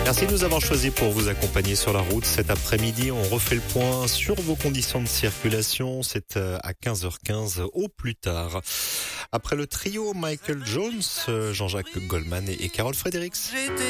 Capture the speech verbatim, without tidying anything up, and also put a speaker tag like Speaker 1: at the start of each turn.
Speaker 1: Merci de nous avoir choisis pour vous accompagner sur la route cet après-midi. On refait le point sur vos conditions de circulation. C'est à quinze heures quinze au plus tard. Après le trio Michael Jones, Jean-Jacques Goldman et Carole Fredericks.